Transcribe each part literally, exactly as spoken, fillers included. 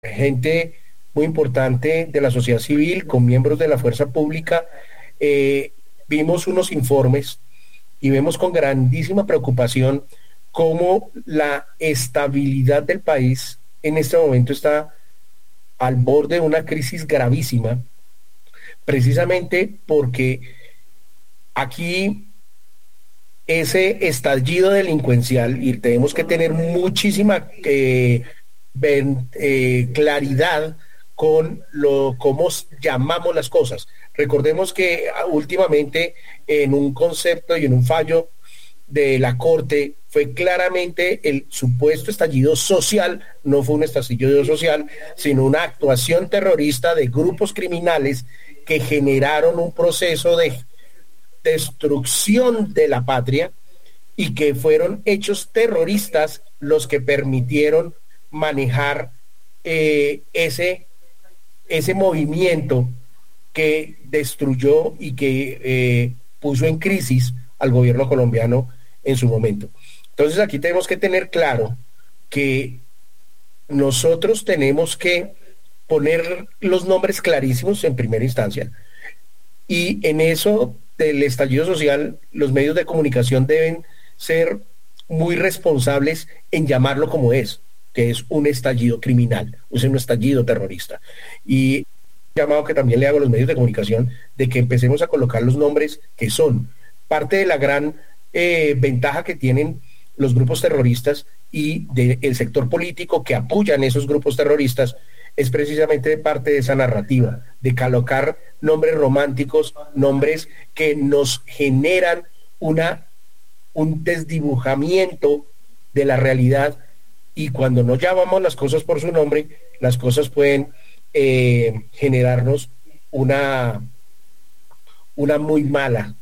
gente muy importante de la sociedad civil, con miembros de la fuerza pública, eh, vimos unos informes y vemos con grandísima preocupación cómo la estabilidad del país en este momento está al borde de una crisis gravísima, precisamente porque aquí ese estallido delincuencial, y tenemos que tener muchísima eh, ven, eh, claridad con lo cómo llamamos las cosas. Recordemos que últimamente en un concepto y en un fallo de la Corte fue claramente el supuesto estallido social, no fue un estallido social, sino una actuación terrorista de grupos criminales que generaron un proceso de destrucción de la patria y que fueron hechos terroristas los que permitieron manejar eh, ese, ese movimiento que destruyó y que eh, puso en crisis al gobierno colombiano en su momento. Entonces aquí tenemos que tener claro que nosotros tenemos que poner los nombres clarísimos en primera instancia, y en eso del estallido social los medios de comunicación deben ser muy responsables en llamarlo como es, que es un estallido criminal, es un estallido terrorista. Y llamado que también le hago a los medios de comunicación de que empecemos a colocar los nombres que son. Parte de la gran eh, ventaja que tienen los grupos terroristas y del sector político que apoyan esos grupos terroristas es precisamente parte de esa narrativa, de colocar nombres románticos, nombres que nos generan una, un desdibujamiento de la realidad, y cuando no llamamos las cosas por su nombre, las cosas pueden eh, generarnos una, una muy mala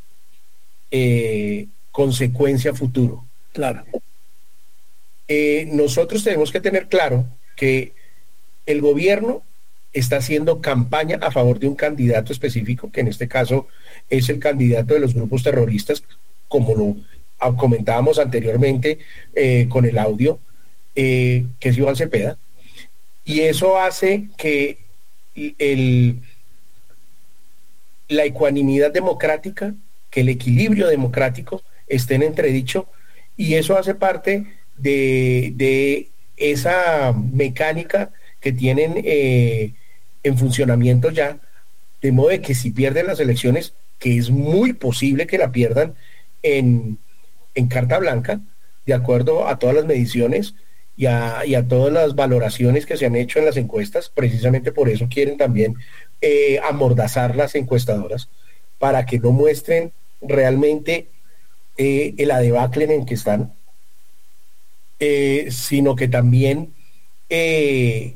eh, consecuencia futuro. Claro. Eh, nosotros tenemos que tener claro que el gobierno está haciendo campaña a favor de un candidato específico, que en este caso es el candidato de los grupos terroristas, como lo comentábamos anteriormente eh, con el audio, eh, que es Iván Cepeda, y eso hace que el, la ecuanimidad democrática, que el equilibrio democrático esté en entredicho, y eso hace parte de, de esa mecánica que tienen eh, en funcionamiento ya, de modo de que si pierden las elecciones, que es muy posible que la pierdan en, en carta blanca, de acuerdo a todas las mediciones y a, y a todas las valoraciones que se han hecho en las encuestas, precisamente por eso quieren también eh, amordazar las encuestadoras, para que no muestren realmente eh, el adebacle en el que están, eh, sino que también eh,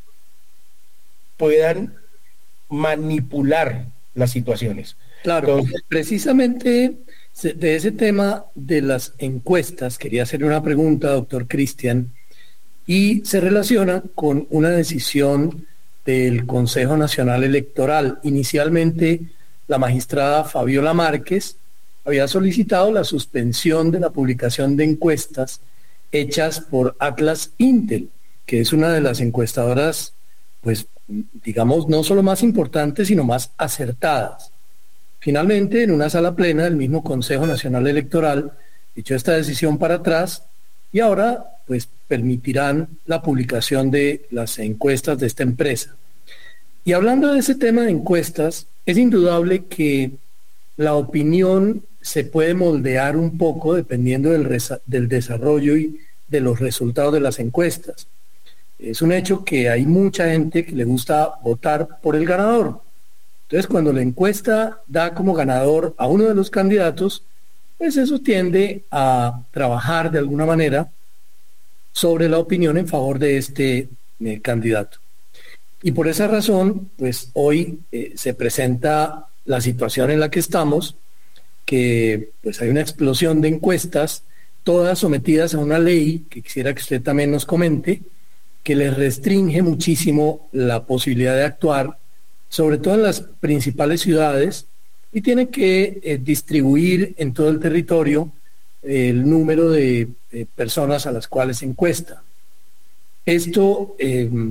puedan manipular las situaciones. Claro, Entonces, precisamente de ese tema de las encuestas, quería hacerle una pregunta, doctor Cristian, y se relaciona con una decisión del Consejo Nacional Electoral. Inicialmente, la magistrada Fabiola Márquez había solicitado la suspensión de la publicación de encuestas hechas por Atlas Intel, que es una de las encuestadoras, pues, digamos, no solo más importantes, sino más acertadas. Finalmente, en una sala plena del mismo Consejo Nacional Electoral, echó esta decisión para atrás y ahora, pues, permitirán la publicación de las encuestas de esta empresa. Y hablando de ese tema de encuestas, es indudable que la opinión se puede moldear un poco dependiendo del, resa- del desarrollo y de los resultados de las encuestas. Es un hecho que hay mucha gente que le gusta votar por el ganador. Entonces, cuando la encuesta da como ganador a uno de los candidatos, pues eso tiende a trabajar de alguna manera sobre la opinión en favor de este eh, candidato. Y por esa razón, pues hoy eh, se presenta la situación en la que estamos, que pues hay una explosión de encuestas, todas sometidas a una ley que quisiera que usted también nos comente, que les restringe muchísimo la posibilidad de actuar, sobre todo en las principales ciudades, y tiene que eh, distribuir en todo el territorio eh, el número de eh, personas a las cuales se encuesta. Esto eh,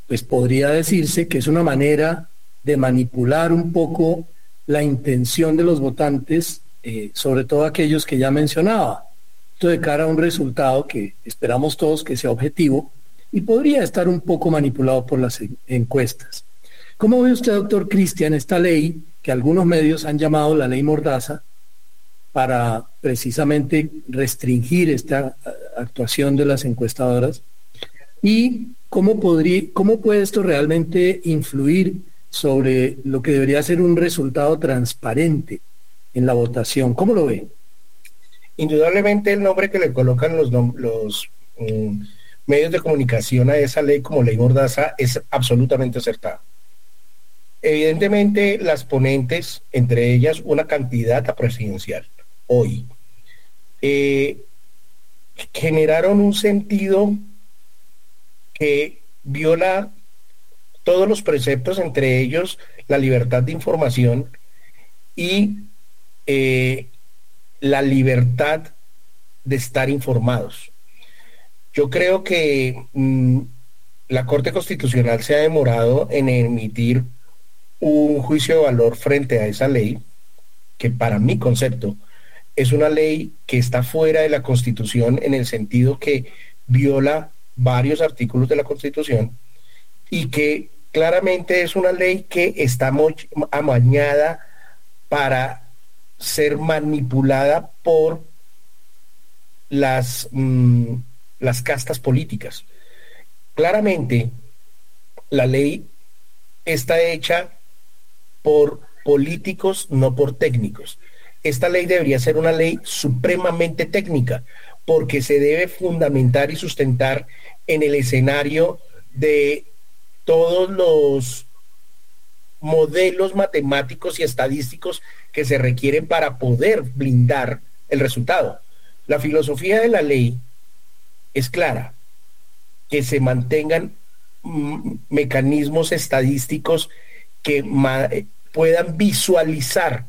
pues podría decirse que es una manera de manipular un poco la intención de los votantes, eh, sobre todo aquellos que ya mencionaba, esto de cara a un resultado que esperamos todos que sea objetivo y podría estar un poco manipulado por las encuestas. ¿Cómo ve usted, doctor Cristian, esta ley que algunos medios han llamado la ley Mordaza para precisamente restringir esta actuación de las encuestadoras? ¿Y cómo, podría, cómo puede esto realmente influir sobre lo que debería ser un resultado transparente en la votación? ¿Cómo lo ve? Indudablemente el nombre que le colocan los, los um, medios de comunicación a esa ley como ley Mordaza es absolutamente acertado. Evidentemente las ponentes, entre ellas una candidata presidencial, hoy, eh, generaron un sentido que viola todos los preceptos, entre ellos la libertad de información y eh, la libertad de estar informados. Yo creo que mmm, la Corte Constitucional se ha demorado en emitir un juicio de valor frente a esa ley, que para mi concepto es una ley que está fuera de la Constitución en el sentido que viola varios artículos de la Constitución y que claramente es una ley que está amañada para ser manipulada por las, mmm, las castas políticas. Claramente la ley está hecha por políticos, no por técnicos. Esta ley debería ser una ley supremamente técnica, porque se debe fundamentar y sustentar en el escenario de todos los modelos matemáticos y estadísticos que se requieren para poder blindar el resultado. La filosofía de la ley es clara, que se mantengan mm, mecanismos estadísticos que ma- puedan visualizar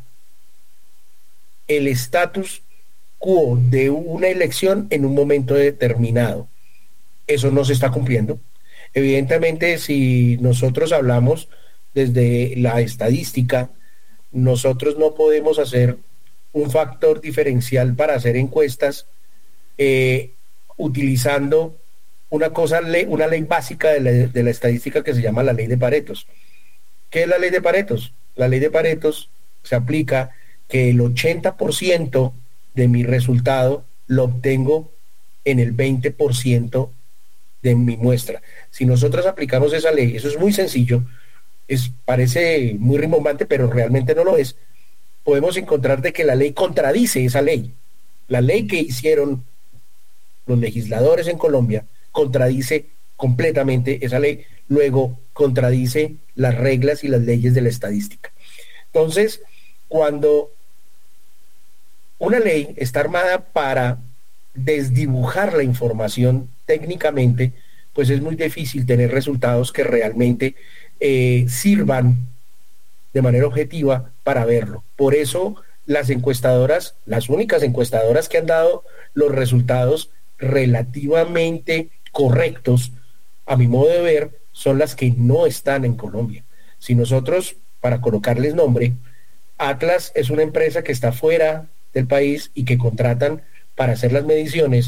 el estatus quo de una elección en un momento determinado. Eso no se está cumpliendo. Evidentemente, si nosotros hablamos desde la estadística, nosotros no podemos hacer un factor diferencial para hacer encuestas eh, utilizando una cosa, una ley básica de la, de la estadística que se llama la ley de Paretos. ¿Qué es la ley de Paretos? La ley de Paretos se aplica que el ochenta por ciento de mi resultado lo obtengo en el veinte por ciento de mi muestra. Si nosotros aplicamos esa ley, eso es muy sencillo, es, parece muy rimbombante, pero realmente no lo es, podemos encontrar de que la ley contradice esa ley. La ley que hicieron los legisladores en Colombia contradice completamente esa ley, luego contradice las reglas y las leyes de la estadística. Entonces, cuando una ley está armada para desdibujar la información técnicamente, pues es muy difícil tener resultados que realmente eh, sirvan de manera objetiva para verlo. Por eso las encuestadoras, las únicas encuestadoras que han dado los resultados relativamente correctos, a mi modo de ver, son las que no están en Colombia. Si nosotros, para colocarles nombre, Atlas es una empresa que está fuera del país y que contratan para hacer las mediciones,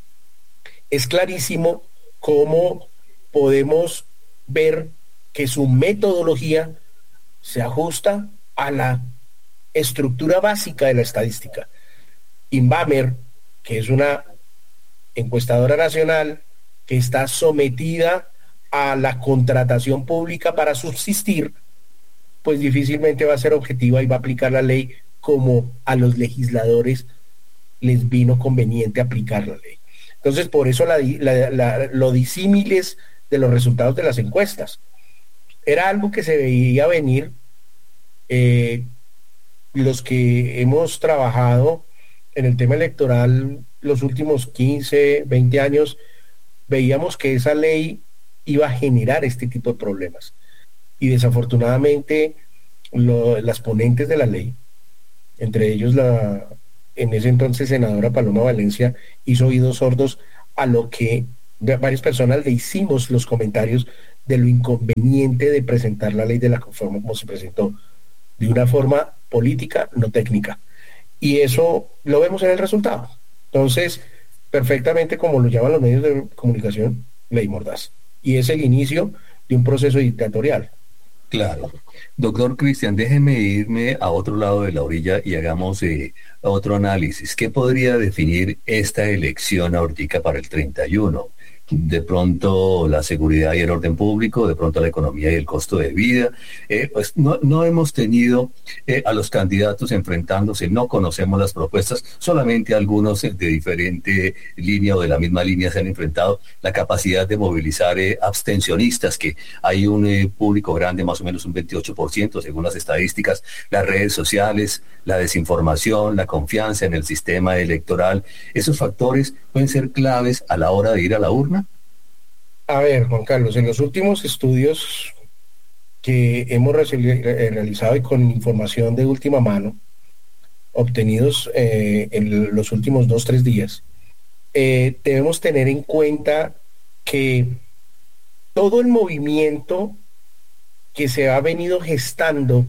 es clarísimo cómo podemos ver que su metodología se ajusta a la estructura básica de la estadística. Inbamer, que es una encuestadora nacional que está sometida a la contratación pública para subsistir, pues difícilmente va a ser objetiva y va a aplicar la ley como a los legisladores les vino conveniente aplicar la ley. Entonces, por eso la, la, la, lo disímiles de los resultados de las encuestas. Era algo que se veía venir. Eh, los que hemos trabajado en el tema electoral los últimos quince, veinte años, veíamos que esa ley iba a generar este tipo de problemas. Y desafortunadamente lo, las ponentes de la ley, entre ellos la en ese entonces senadora Paloma Valencia, hizo oídos sordos a lo que varias personas le hicimos los comentarios de lo inconveniente de presentar la ley de la forma como se presentó, de una forma política, no técnica. Y eso lo vemos en el resultado. Entonces, perfectamente, como lo llaman los medios de comunicación, ley mordaz. Y es el inicio de un proceso dictatorial. Claro. Doctor Cristian, déjeme irme a otro lado de la orilla y hagamos eh, otro análisis. ¿Qué podría definir esta elección ahorita para el treinta y uno? De pronto la seguridad y el orden público, de pronto la economía y el costo de vida. Eh, pues no, no hemos tenido eh, a los candidatos enfrentándose, no conocemos las propuestas, solamente algunos eh, de diferente línea o de la misma línea se han enfrentado. La capacidad de movilizar eh, abstencionistas, que hay un eh, público grande, más o menos un veintiocho por ciento según las estadísticas, las redes sociales, la desinformación, la confianza en el sistema electoral. Esos factores pueden ser claves a la hora de ir a la urna. A ver, Juan Carlos, en los últimos estudios que hemos realizado y con información de última mano, obtenidos eh, en los últimos dos, tres días, eh, debemos tener en cuenta que todo el movimiento que se ha venido gestando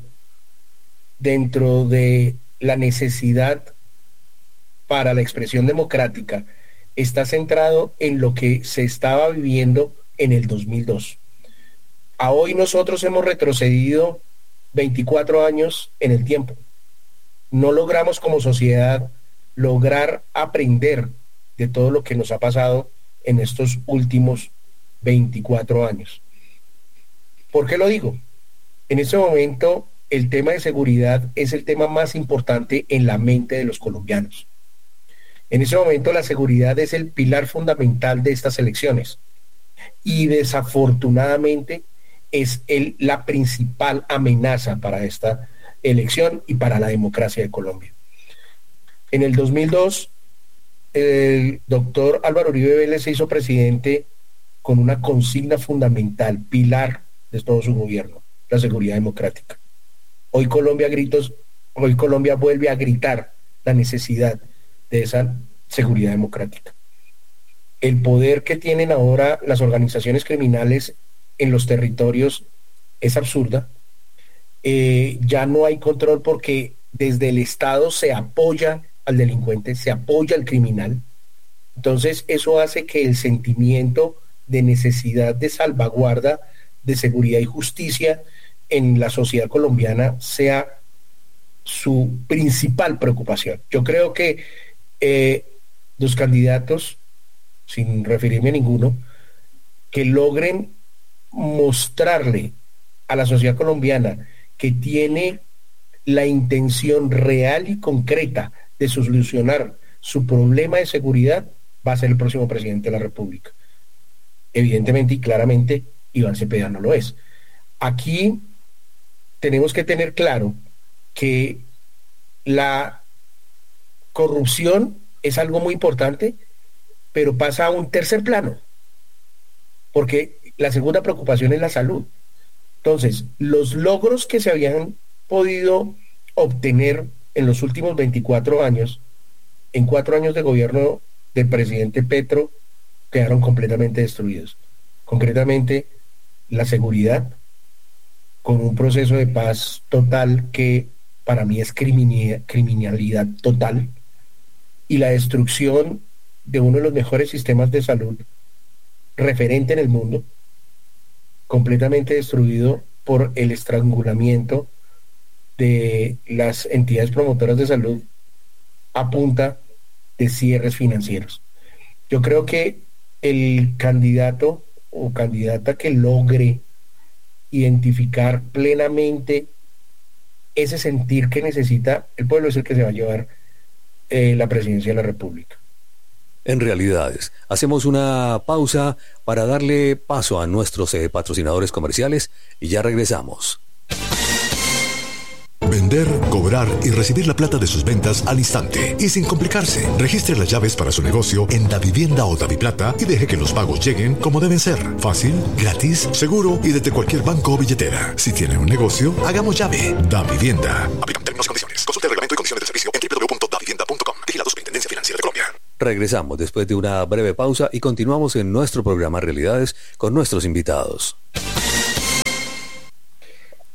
dentro de la necesidad para la expresión democrática está centrado en lo que se estaba viviendo en el dos mil dos. A hoy nosotros hemos retrocedido veinticuatro años en el tiempo. No logramos como sociedad lograr aprender de todo lo que nos ha pasado en estos últimos veinticuatro años. ¿Por qué lo digo? En este momento el tema de seguridad es el tema más importante en la mente de los colombianos. En ese momento la seguridad es el pilar fundamental de estas elecciones y desafortunadamente es el, la principal amenaza para esta elección y para la democracia de Colombia. En el dos mil dos, el doctor Álvaro Uribe Vélez se hizo presidente con una consigna fundamental, pilar de todo su gobierno, la seguridad democrática. Hoy Colombia, gritos, hoy Colombia vuelve a gritar la necesidad de esa seguridad democrática. El poder que tienen ahora las organizaciones criminales en los territorios es absurda. Eh, ya no hay control porque desde el Estado se apoya al delincuente, se apoya al criminal. Entonces eso hace que el sentimiento de necesidad de salvaguarda, de seguridad y justicia en la sociedad colombiana sea su principal preocupación. Yo creo que eh, los candidatos, sin referirme a ninguno, que logren mostrarle a la sociedad colombiana que tiene la intención real y concreta de solucionar su problema de seguridad, va a ser el próximo presidente de la República. Evidentemente y claramente Iván Cepeda no lo es. Aquí tenemos que tener claro que la corrupción es algo muy importante, pero pasa a un tercer plano, porque la segunda preocupación es la salud. Entonces, los logros que se habían podido obtener en los últimos veinticuatro años, en cuatro años de gobierno del presidente Petro, quedaron completamente destruidos. Concretamente, la seguridad, con un proceso de paz total que para mí es criminalidad total, y la destrucción de uno de los mejores sistemas de salud referente en el mundo, completamente destruido por el estrangulamiento de las entidades promotoras de salud a punta de cierres financieros. Yo creo que el candidato o candidata que logre identificar plenamente ese sentir que necesita el pueblo es el que se va a llevar eh, la presidencia de la República. En realidades, hacemos una pausa para darle paso a nuestros eh, patrocinadores comerciales y ya regresamos. Vender, cobrar y recibir la plata de sus ventas al instante y sin complicarse. Registre las llaves para su negocio en DaVivienda o DaViplata y deje que los pagos lleguen como deben ser. Fácil, gratis, seguro y desde cualquier banco o billetera. Si tiene un negocio, hagamos llave. DaVivienda. Aplican términos y condiciones. Consulte el reglamento y condiciones del servicio en doble u doble u doble u punto davivienda punto com. Vigilado Superintendencia Financiera de Colombia. Regresamos después de una breve pausa y continuamos en nuestro programa Realidades con nuestros invitados.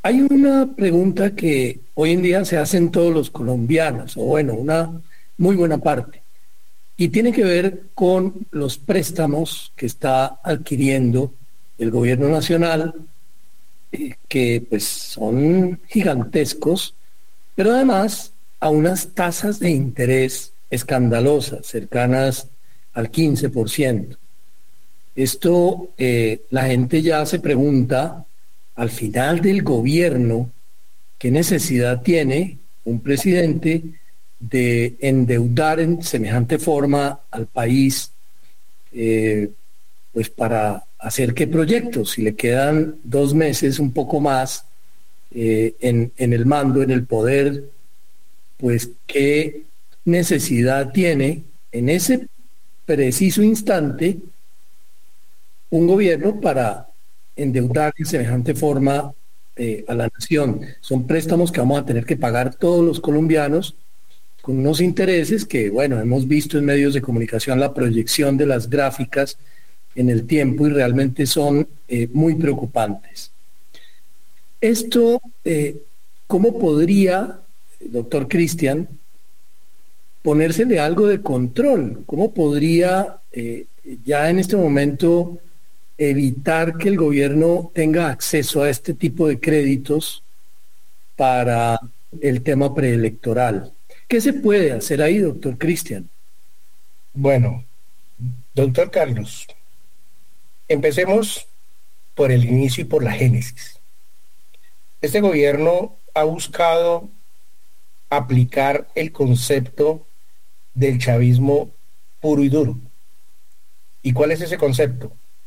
Hay una pregunta que hoy en día se hacen todos los colombianos, o bueno, una muy buena parte, y tiene que ver con los préstamos que está adquiriendo el gobierno nacional, eh, que pues son gigantescos, pero además a unas tasas de interés escandalosas, cercanas al quince por ciento. Esto, eh, la gente ya se pregunta, al final del gobierno, ¿qué necesidad tiene un presidente de endeudar en semejante forma al país, eh, pues para hacer qué proyectos? Si le quedan dos meses, un poco más, eh, en, en el mando, en el poder, pues qué necesidad tiene en ese preciso instante un gobierno para endeudar de semejante forma eh, a la nación. Son préstamos que vamos a tener que pagar todos los colombianos con unos intereses que, bueno, hemos visto en medios de comunicación la proyección de las gráficas en el tiempo y realmente son eh, muy preocupantes. Esto, eh, ¿cómo podría, doctor Cristian, ponérsele algo de control? ¿Cómo podría eh, ya en este momento evitar que el gobierno tenga acceso a este tipo de créditos para el tema preelectoral? ¿Qué se puede hacer ahí, doctor Cristian? Bueno, doctor Carlos, empecemos por el inicio y por la génesis. Este gobierno ha buscado aplicar el concepto del chavismo puro y duro. ¿Y cuál es ese concepto?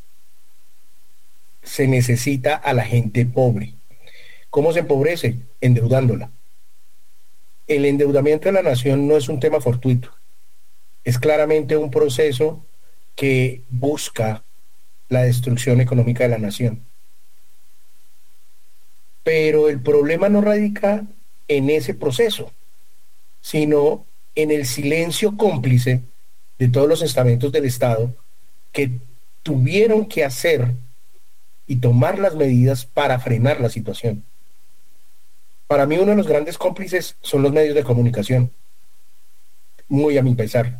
Se necesita a la gente pobre. ¿Cómo se empobrece? Endeudándola. El endeudamiento de la nación no es un tema fortuito. Es claramente un proceso que busca la destrucción económica de la nación. Pero el problema no radica en ese proceso, sino en el silencio cómplice de todos los estamentos del Estado que tuvieron que hacer y tomar las medidas para frenar la situación. Para mí uno de los grandes cómplices son los medios de comunicación, muy a mi pesar,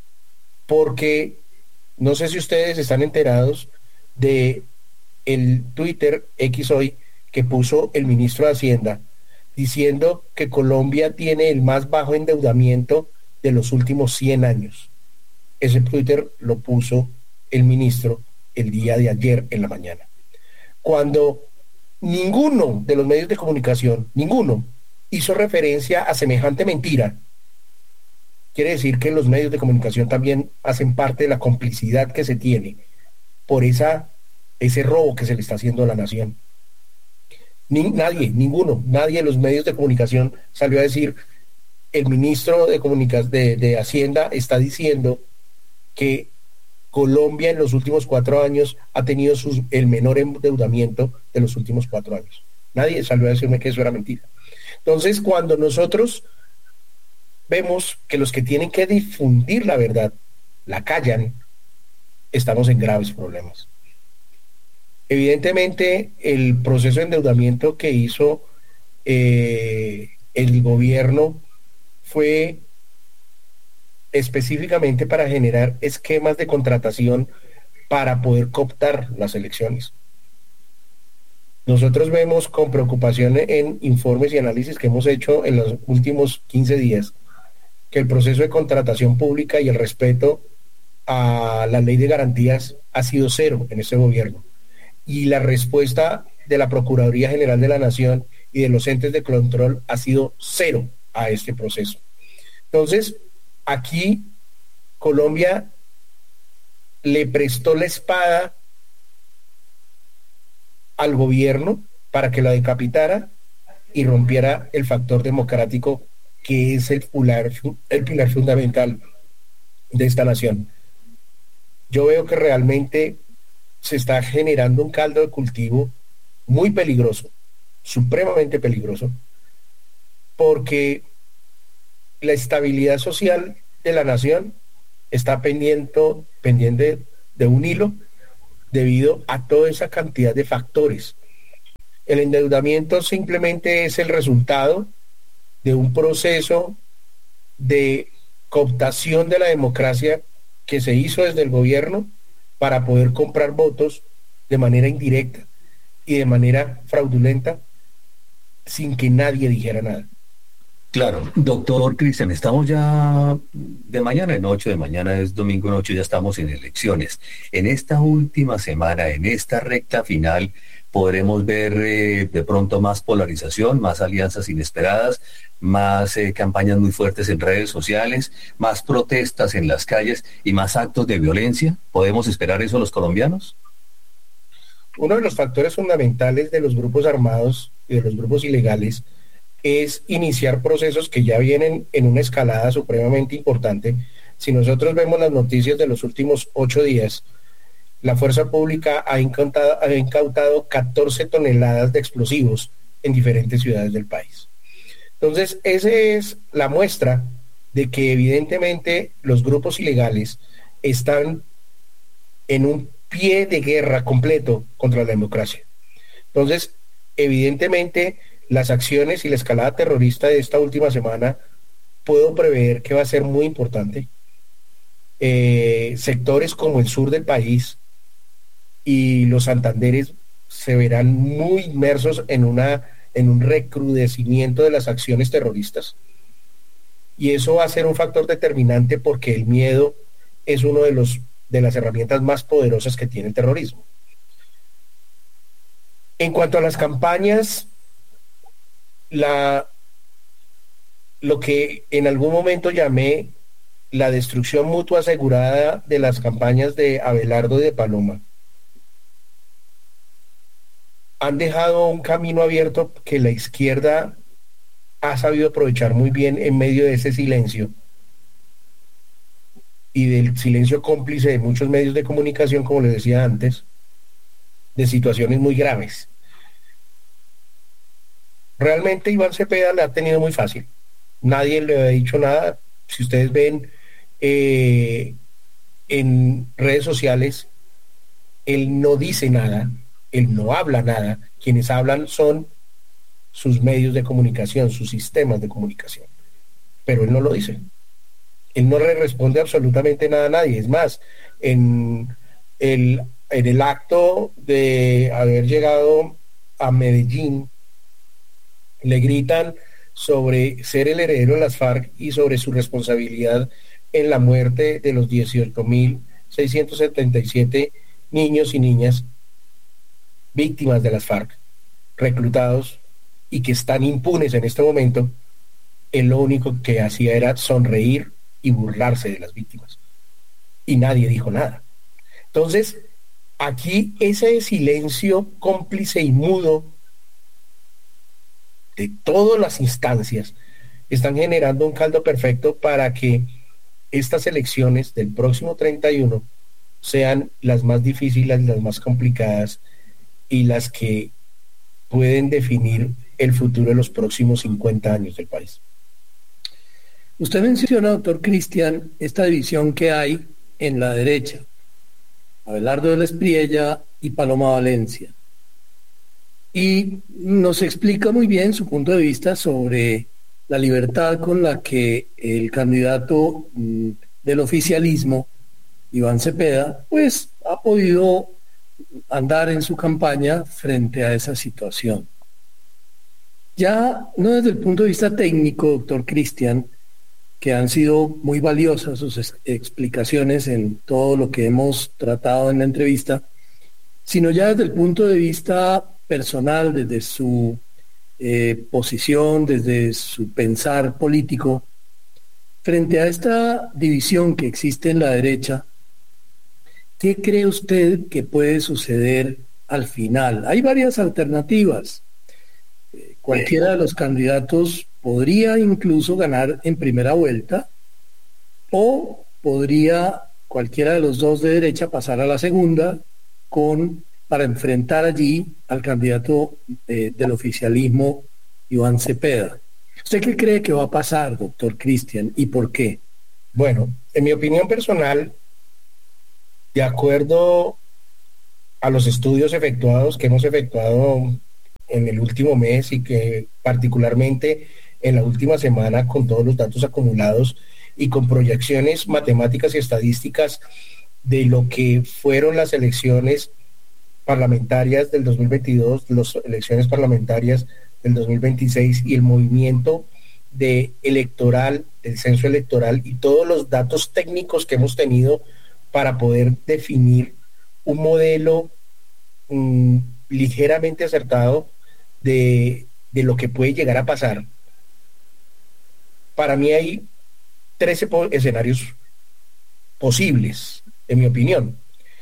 porque no sé si ustedes están enterados de el Twitter X hoy que puso el ministro de Hacienda diciendo que Colombia tiene el más bajo endeudamiento de los últimos cien años. Ese Twitter lo puso el ministro el día de ayer en la mañana, cuando ninguno de los medios de comunicación, ninguno, hizo referencia a semejante mentira. Quiere decir que los medios de comunicación también hacen parte de la complicidad que se tiene por esa, ese robo que se le está haciendo a la nación. Ni, nadie, ninguno, nadie de los medios de comunicación salió a decir, el ministro de, Comunica- de, de Hacienda está diciendo que Colombia en los últimos cuatro años ha tenido sus, el menor endeudamiento de los últimos cuatro años. Nadie salió a decirme que eso era mentira. Entonces, cuando nosotros vemos que los que tienen que difundir la verdad la callan, estamos en graves problemas. Evidentemente, el proceso de endeudamiento que hizo eh, el gobierno fue específicamente para generar esquemas de contratación para poder cooptar las elecciones. Nosotros vemos con preocupación en informes y análisis que hemos hecho en los últimos quince días que el proceso de contratación pública y el respeto a la ley de garantías ha sido cero en este gobierno. Y la respuesta de la Procuraduría General de la Nación y de los entes de control ha sido cero a este proceso. Entonces, aquí Colombia le prestó la espada al gobierno para que la decapitara y rompiera el factor democrático que es el pilar, el pilar fundamental de esta nación. Yo veo que realmente se está generando un caldo de cultivo muy peligroso, supremamente peligroso, porque la estabilidad social de la nación está pendiente, pendiente de un hilo debido a toda esa cantidad de factores. El endeudamiento simplemente es el resultado de un proceso de cooptación de la democracia que se hizo desde el gobierno para poder comprar votos de manera indirecta y de manera fraudulenta sin que nadie dijera nada. Claro, doctor Cristian, estamos ya de mañana en ocho, de mañana es domingo en ocho, ya estamos en elecciones. En esta última semana, en esta recta final, podremos ver eh, de pronto más polarización, más alianzas inesperadas, más eh, campañas muy fuertes en redes sociales, más protestas en las calles y más actos de violencia. ¿Podemos esperar eso los colombianos? Uno de los factores fundamentales de los grupos armados y de los grupos ilegales es iniciar procesos que ya vienen en una escalada supremamente importante. Si nosotros vemos las noticias de los últimos ocho días, la fuerza pública ha incautado, ha incautado catorce toneladas de explosivos en diferentes ciudades del país. Entonces, esa es la muestra de que evidentemente los grupos ilegales están en un pie de guerra completo contra la democracia. Entonces, evidentemente, las acciones y la escalada terrorista de esta última semana puedo prever que va a ser muy importante. Eh, sectores como el sur del país y los Santanderes se verán muy inmersos en, una, en un recrudecimiento de las acciones terroristas. Y eso va a ser un factor determinante porque el miedo es uno de, los, de las herramientas más poderosas que tiene el terrorismo. En cuanto a las campañas, La, lo que en algún momento llamé la destrucción mutua asegurada de las campañas de Abelardo y de Paloma, han dejado un camino abierto que la izquierda ha sabido aprovechar muy bien en medio de ese silencio y del silencio cómplice de muchos medios de comunicación, como les decía antes, de situaciones muy graves. Realmente Iván Cepeda la ha tenido muy fácil. Nadie le ha dicho nada. Si ustedes ven eh, en redes sociales, él no dice nada, él no habla nada. Quienes hablan son sus medios de comunicación, sus sistemas de comunicación. Pero él no lo dice. Él no le responde absolutamente nada a nadie. Es más, en el, en el acto de haber llegado a Medellín, le gritan sobre ser el heredero de las FARC y sobre su responsabilidad en la muerte de los dieciocho mil seiscientos setenta y siete niños y niñas víctimas de las FARC, reclutados y que están impunes en este momento. Él lo único que hacía era sonreír y burlarse de las víctimas. Y nadie dijo nada. Entonces, aquí ese silencio cómplice y mudo de todas las instancias están generando un caldo perfecto para que estas elecciones del próximo treinta y uno sean las más difíciles, las más complicadas y las que pueden definir el futuro de los próximos cincuenta años del país. Usted menciona, doctor Cristian, esta división que hay en la derecha, Abelardo de la Espriella y Paloma Valencia. Y nos explica muy bien su punto de vista sobre la libertad con la que el candidato mm, del oficialismo, Iván Cepeda, pues ha podido andar en su campaña frente a esa situación. Ya no desde el punto de vista técnico, doctor Cristian, que han sido muy valiosas sus es- explicaciones en todo lo que hemos tratado en la entrevista, sino ya desde el punto de vista personal, desde su eh, posición, desde su pensar político, frente a esta división que existe en la derecha, ¿qué cree usted que puede suceder al final? Hay varias alternativas. Eh, cualquiera de los candidatos podría incluso ganar en primera vuelta, o podría cualquiera de los dos de derecha pasar a la segunda con para enfrentar allí al candidato eh, del oficialismo, Iván Cepeda. ¿Usted qué cree que va a pasar, doctor Cristian, y por qué? Bueno, en mi opinión personal, de acuerdo a los estudios efectuados que hemos efectuado en el último mes y que particularmente en la última semana, con todos los datos acumulados y con proyecciones matemáticas y estadísticas de lo que fueron las elecciones parlamentarias del dos mil veintidós, las elecciones parlamentarias del dos mil veintiséis y el movimiento de electoral, el censo electoral y todos los datos técnicos que hemos tenido para poder definir un modelo mmm, ligeramente acertado de, de lo que puede llegar a pasar. Para mí hay trece escenarios posibles, en mi opinión.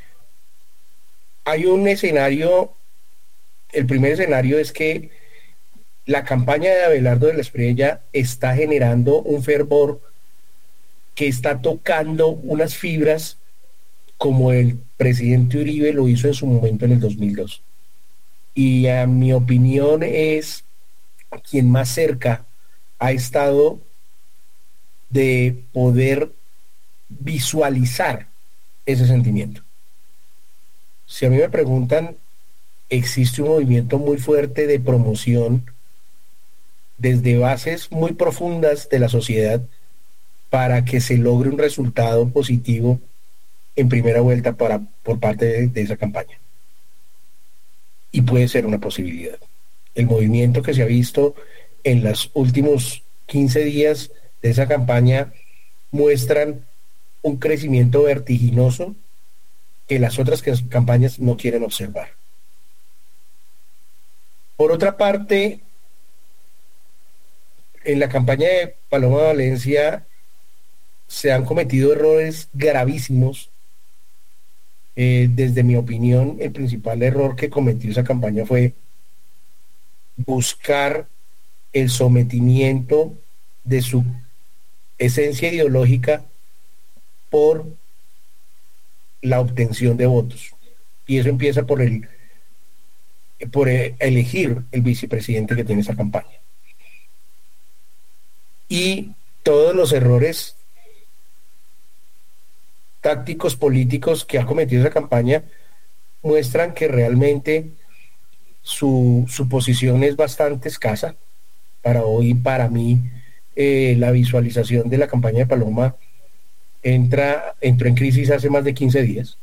Hay un escenario, el primer escenario es que la campaña de Abelardo de la Espriella está generando un fervor que está tocando unas fibras como el presidente Uribe lo hizo en su momento en el dos mil dos. Y a mi opinión es quien más cerca ha estado de poder visualizar ese sentimiento. Si a mí me preguntan, existe un movimiento muy fuerte de promoción desde bases muy profundas de la sociedad para que se logre un resultado positivo en primera vuelta para, por parte de, de esa campaña. Y puede ser una posibilidad. El movimiento que se ha visto en los últimos quince días de esa campaña muestran un crecimiento vertiginoso que las otras campañas no quieren observar. Por otra parte, en la campaña de Paloma Valencia se han cometido errores gravísimos. Eh, desde mi opinión, el principal error que cometió esa campaña fue buscar el sometimiento de su esencia ideológica por la obtención de votos. Y eso empieza por el por elegir el vicepresidente que tiene esa campaña. Y todos los errores tácticos políticos que ha cometido esa campaña muestran que realmente su, su posición es bastante escasa. Para hoy, para mí, eh, la visualización de la campaña de Paloma entra, entró en crisis hace más de quince días.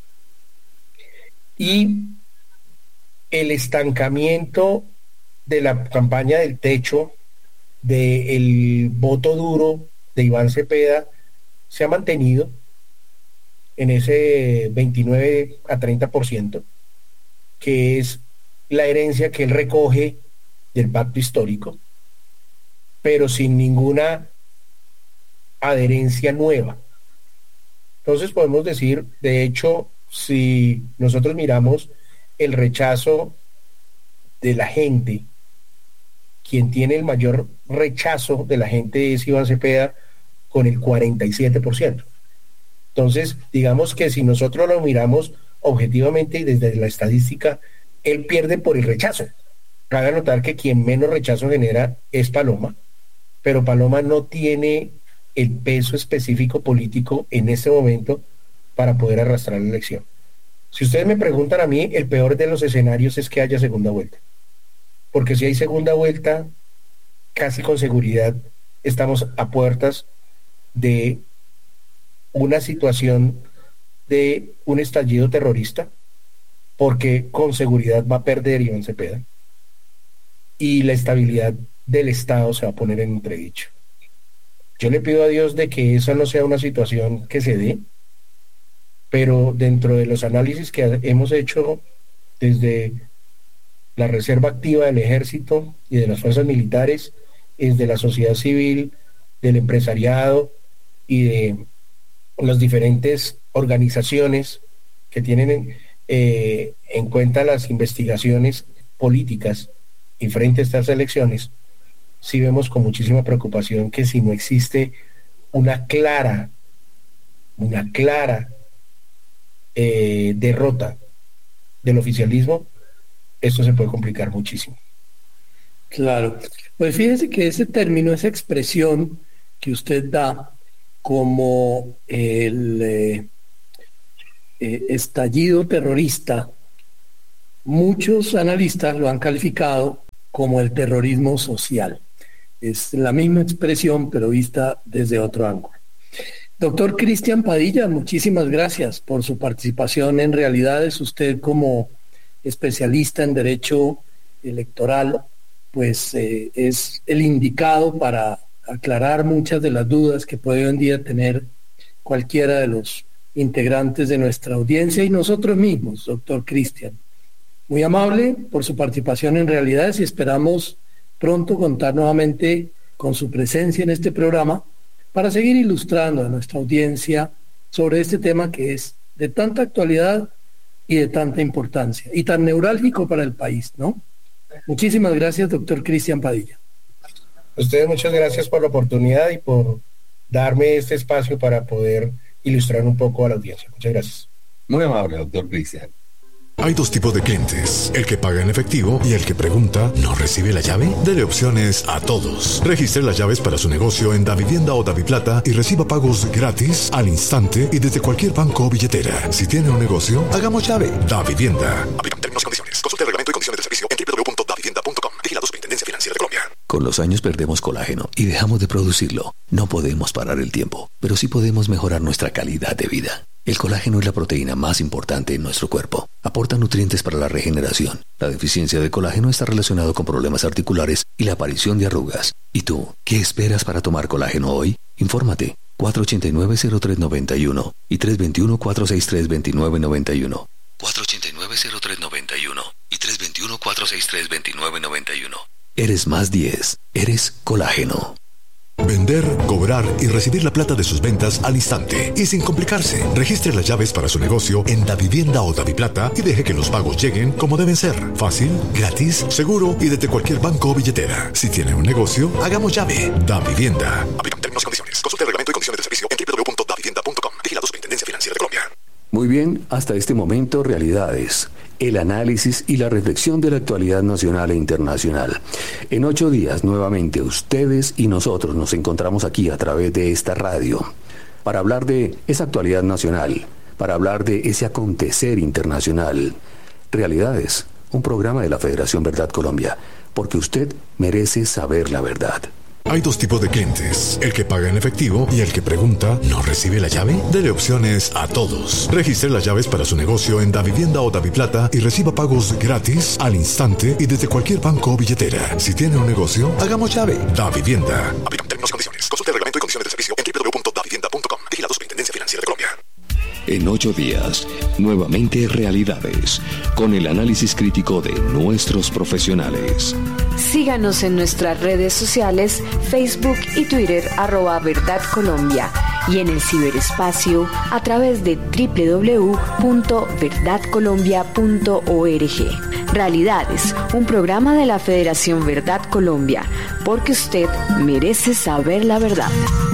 Y el estancamiento de la campaña del techo, del voto duro de Iván Cepeda, se ha mantenido en ese veintinueve a treinta por ciento, que es la herencia que él recoge del pacto histórico, pero sin ninguna adherencia nueva. Entonces podemos decir, de hecho, si nosotros miramos el rechazo de la gente, quien tiene el mayor rechazo de la gente es Iván Cepeda con el cuarenta y siete por ciento. Entonces, digamos que si nosotros lo miramos objetivamente y desde la estadística, él pierde por el rechazo. Cabe notar que quien menos rechazo genera es Paloma, pero Paloma no tiene el peso específico político en este momento para poder arrastrar la elección. Si ustedes me preguntan a mí, el peor de los escenarios es que haya segunda vuelta. Porque si hay segunda vuelta, casi con seguridad estamos a puertas de una situación de un estallido terrorista, porque con seguridad va a perder Iván Cepeda y la estabilidad del Estado se va a poner en entredicho. Yo le pido a Dios de que esa no sea una situación que se dé, pero dentro de los análisis que hemos hecho desde la reserva activa del ejército y de las fuerzas militares, desde la sociedad civil, del empresariado y de las diferentes organizaciones que tienen en, eh, en cuenta las investigaciones políticas y frente a estas elecciones, sí vemos con muchísima preocupación que si no existe una clara, una clara eh, derrota del oficialismo, esto se puede complicar muchísimo. Claro. Pues fíjese que ese término, esa expresión que usted da como el eh, eh, estallido terrorista, muchos analistas lo han calificado como el terrorismo social. Es la misma expresión, pero vista desde otro ángulo. Doctor Cristian Padilla, muchísimas gracias por su participación en Realidades. Usted, como especialista en derecho electoral, pues eh, es el indicado para aclarar muchas de las dudas que puede hoy en día tener cualquiera de los integrantes de nuestra audiencia y nosotros mismos, doctor Cristian. Muy amable por su participación en Realidades y esperamos pronto contar nuevamente con su presencia en este programa para seguir ilustrando a nuestra audiencia sobre este tema que es de tanta actualidad y de tanta importancia y tan neurálgico para el país, ¿no? Muchísimas gracias, doctor Cristian Padilla. A ustedes muchas gracias por la oportunidad y por darme este espacio para poder ilustrar un poco a la audiencia. Muchas gracias. Muy amable, doctor Cristian. Hay dos tipos de clientes, el que paga en efectivo y el que pregunta, ¿no recibe la llave? Dele opciones a todos. Registre las llaves para su negocio en Davivienda o Daviplata y reciba pagos gratis, al instante y desde cualquier banco o billetera. Si tiene un negocio, hagamos llave. Davivienda. Aplican términos y condiciones. Consulte el reglamento y condiciones de servicio en doble u doble u doble u punto davivienda punto com. Vigilado Superintendencia Financiera de Colombia. Con los años perdemos colágeno y dejamos de producirlo. No podemos parar el tiempo, pero sí podemos mejorar nuestra calidad de vida. El colágeno es la proteína más importante en nuestro cuerpo. Aporta nutrientes para la regeneración. La deficiencia de colágeno está relacionado con problemas articulares y la aparición de arrugas. ¿Y tú, qué esperas para tomar colágeno hoy? Infórmate. cuatro ocho nueve, cero tres nueve uno y tres dos uno, cuatro seis tres, dos nueve nueve uno. cuatro ocho nueve, cero tres nueve uno y tres dos uno, cuatro seis tres, dos nueve nueve uno. Eres más diez. Eres colágeno. Vender, cobrar y recibir la plata de sus ventas al instante y sin complicarse. Registre las llaves para su negocio en Davivienda o Daviplata y deje que los pagos lleguen como deben ser. Fácil, gratis, seguro y desde cualquier banco o billetera. Si tiene un negocio, hagamos llave. Davivienda. Aplican términos y condiciones. Consulte el reglamento y condiciones de servicio en doble u doble u doble u punto davivienda punto com. Vigilado Superintendencia Financiera de Colombia. Muy bien, hasta este momento, Realidades, el análisis y la reflexión de la actualidad nacional e internacional. En ocho días, nuevamente, ustedes y nosotros nos encontramos aquí a través de esta radio para hablar de esa actualidad nacional, para hablar de ese acontecer internacional. Realidades, un programa de la Federación Verdad Colombia, porque usted merece saber la verdad. Hay dos tipos de clientes, el que paga en efectivo y el que pregunta, ¿no recibe la llave? Dele opciones a todos. Registre las llaves para su negocio en Davivienda o Daviplata y reciba pagos gratis, al instante y desde cualquier banco o billetera. Si tiene un negocio, hagamos llave. Davivienda. Aplican términos y condiciones. Consulte el reglamento y condiciones de servicio en doble u doble u doble u punto davivienda punto com. Vigilado Superintendencia Financiera de Colombia. En ocho días, nuevamente Realidades, con el análisis crítico de nuestros profesionales. Síganos en nuestras redes sociales, Facebook y Twitter, arroba Verdad Colombia, y en el ciberespacio a través de doble u doble u doble u punto verdad colombia punto org. Realidades, un programa de la Federación Verdad Colombia, porque usted merece saber la verdad.